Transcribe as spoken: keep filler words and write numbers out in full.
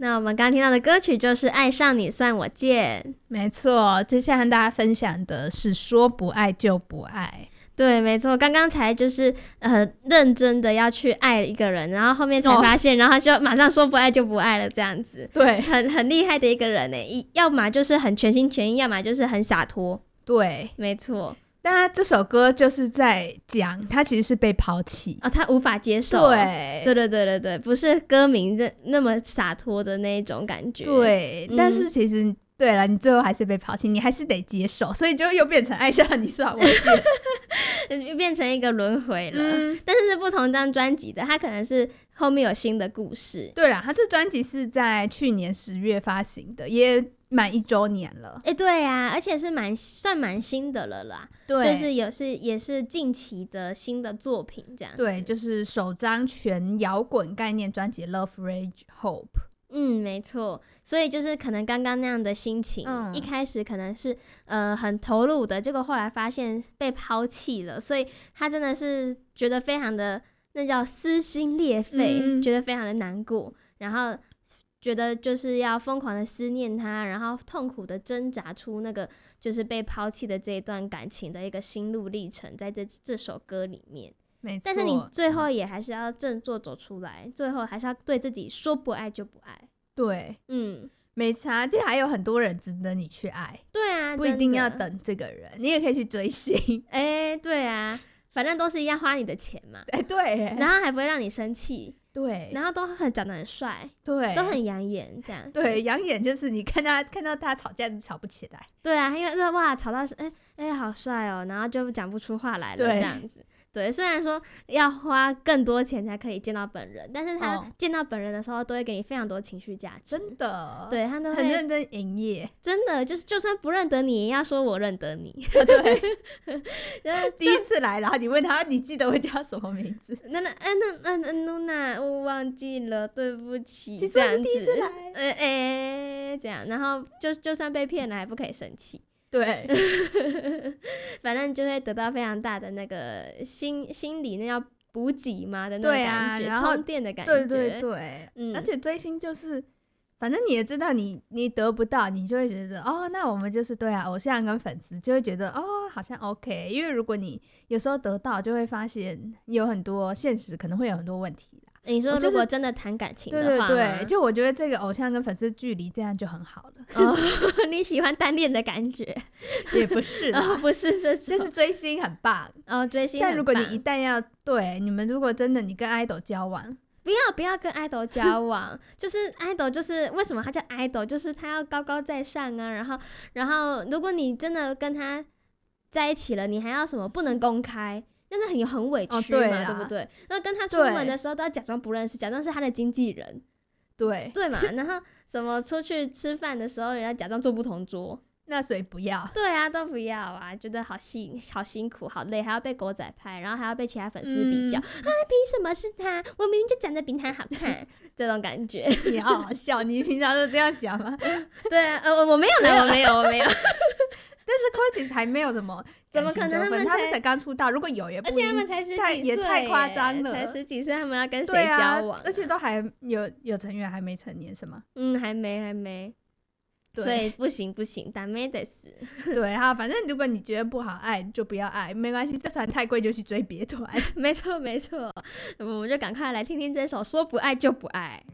那我们刚刚听到的歌曲就是爱上你算我贱。 没错，接下来和大家分享的是说不爱就不爱。 对，没错，刚刚才就是呃认真的要去爱一个人，然后后面才发现、哦、然后就马上说不爱就不爱了，这样子。 对， 很很厉害的一个人耶，要么就是很全心全意，要么就是很洒脱。 对， 没错。 但他这首歌就是在讲他其实是被抛弃哦，他无法接受。 对对对对对对，不是歌名的那么洒脱的那一种感觉。 对、嗯、但是其实对了，你最后还是被抛弃，你还是得接受，所以就又变成爱上你算我贱变成一个轮回了、嗯、但是是不同张专辑的，他可能是后面有新的故事。 对啦，他这专辑是在去年十月发行的，也满一周年了。 哎、欸，对啊，而且是蛮算蛮新的了啦。对，就是有是也是近期的新的作品这样子。 对，就是首张全摇滚概念专辑《Love Rage Hope》。 嗯，没错。所以就是可能刚刚那样的心情、嗯、一开始可能是呃很投入的，结果后来发现被抛弃了，所以他真的是觉得非常的那叫撕心裂肺、嗯、觉得非常的难过，然后觉得就是要疯狂的思念他，然后痛苦的挣扎出那个就是被抛弃的这一段感情的一个心路历程，在这这首歌里面。 没错， 但是你最后也还是要振作走出来、嗯、最后还是要对自己说不爱就不爱。 对， 嗯， 没差，就还有很多人值得你去爱。 对啊， 不一定要等这个人，你也可以去追星。 哎、欸，对啊，反正都是一样花你的钱嘛。 哎、欸，对， 然后还不会让你生气。 对， 然后都很长得很帅， 对， 都很养眼，这样。 对，养眼就是你看他看到他吵架就吵不起来。 对啊，因为哇吵到哎哎、欸欸、好帅哦，然后就讲不出话来了，这样子。对，虽然说要花更多钱才可以见到本人，但是他见到本人的时候都会给你非常多情绪价值。 真的， 对，他都会很认真营业。 真的就是就算不认得你，也要说我认得你。 对，第一次来，然后你问他你记得我叫什么名字？ 那那哎那那那那我忘记了，对不起。 其实我是第一次来， 哎哎、欸、这样，然后就就算被骗了还不可以生气。 对， 反正就会得到非常大的那个心心理那叫补给嘛的那种感觉，充、啊、电的感觉。 对对对，嗯，而且追星就是反正你也知道你你得不到，你就会觉得哦那我们就是对啊，偶像跟粉丝就会觉得哦好像 OK， 因为如果你有时候得到就会发现有很多现实可能会有很多问题啦。 你说如果真的谈感情的话， 对对对，就我觉得这个偶像跟粉丝距离这样就很好了。 哦，你喜欢单恋的感觉？ 也不是啦、 哦、不是这种，就是追星很棒哦，追星很棒。 但如果你一旦要对你们如果真的你跟 idol 交往， 不要不要跟 idol 交往就是 idol 就是为什么他叫 idol， 就是他要高高在上啊，然后然后如果你真的跟他在一起了，你还要什么不能公开，但是很很委屈嘛、哦、对, 对不对？那跟他出门的时候都要假装不认识，假装是他的经纪人， 对对嘛？然后什么出去吃饭的时候人家假装坐不同桌， 那谁不要？ 对啊，都不要啊，觉得好辛好辛苦好累，还要被狗仔拍，然后还要被其他粉丝比较、嗯、啊，凭什么是他？我明明就长得比他好看这种感觉。 你好好笑，你平常都这样想吗？ 对啊，呃，我没有啦，我没有，我没有。 但是 Curtis 还没有什么， 怎么可能？他们他们才刚出道，如果有也不， 而且他们才十几岁， 也太夸张了， 才十几岁，他们要跟谁交往、啊啊？而且都还有有成员还没成年，是吗？ 嗯，还没，还没。所以不行不行，ダメです。 对哈，反正如果你觉得不好爱，就不要爱，没关系，这团太贵就去追别团。 没错没错，我们就赶快来听听这首《说不爱就不爱》。